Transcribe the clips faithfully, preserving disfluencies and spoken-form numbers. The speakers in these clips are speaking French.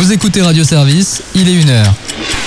Vous écoutez Radio Service, il est une heure.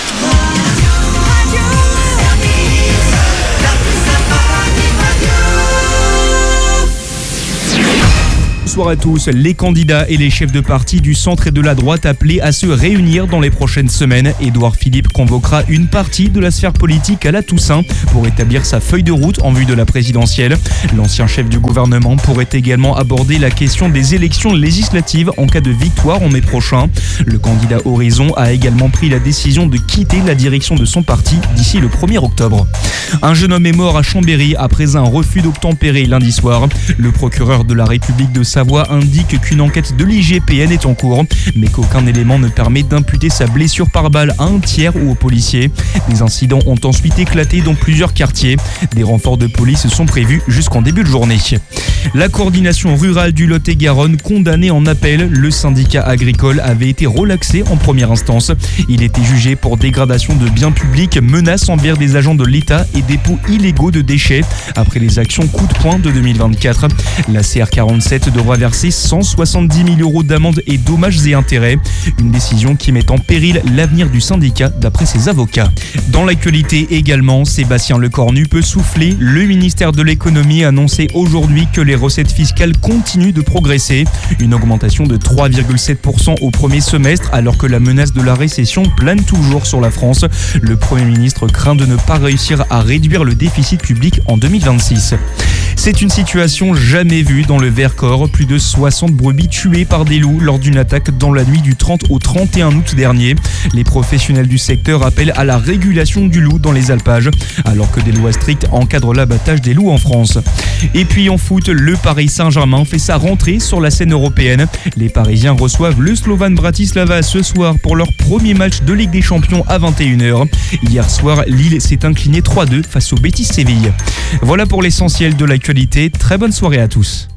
Bonsoir à tous. Les candidats et les chefs de parti du centre et de la droite appelés à se réunir dans les prochaines semaines. Édouard Philippe convoquera une partie de la sphère politique à la Toussaint pour établir sa feuille de route en vue de la présidentielle. L'ancien chef du gouvernement pourrait également aborder la question des élections législatives en cas de victoire en mai prochain. Le candidat Horizon a également pris la décision de quitter la direction de son parti d'ici le premier octobre. Un jeune homme est mort à Chambéry après un refus d'obtempérer lundi soir. Le procureur de la République de Savoie indique qu'une enquête de l'I G P N est en cours, mais qu'aucun élément ne permet d'imputer sa blessure par balle à un tiers ou aux policiers. Des incidents ont ensuite éclaté dans plusieurs quartiers. Des renforts de police sont prévus jusqu'en début de journée. La coordination rurale du Lot-et-Garonne condamnée en appel. Le syndicat agricole avait été relaxé en première instance. Il était jugé pour dégradation de biens publics, menaces envers des agents de l'État et dépôts illégaux de déchets après les actions coup de poing de deux mille vingt-quatre. La C R quarante-sept devra verser cent soixante-dix mille euros d'amende et dommages et intérêts. Une décision qui met en péril l'avenir du syndicat d'après ses avocats. Dans l'actualité également, Sébastien Lecornu peut souffler. Le ministère de l'économie a annoncé aujourd'hui que les recettes fiscales continuent de progresser. Une augmentation de trois virgule sept pour cent au premier semestre alors que la menace de la récession plane toujours sur la France. Le Premier ministre craint de ne pas réussir à réduire le déficit public en deux mille vingt-six. C'est une situation jamais vue dans le Vercors. Plus de soixante brebis tuées par des loups lors d'une attaque dans la nuit du trente au trente et un août dernier. Les professionnels du secteur appellent à la régulation du loup dans les alpages, alors que des lois strictes encadrent l'abattage des loups en France. Et puis en foot, le Paris Saint-Germain fait sa rentrée sur la scène européenne. Les Parisiens reçoivent le Slovan Bratislava ce soir pour leur premier match de Ligue des Champions à vingt et une heures. Hier soir, Lille s'est incliné trois deux face au Betis Séville. Voilà pour l'essentiel de l'actualité. Très bonne soirée à tous.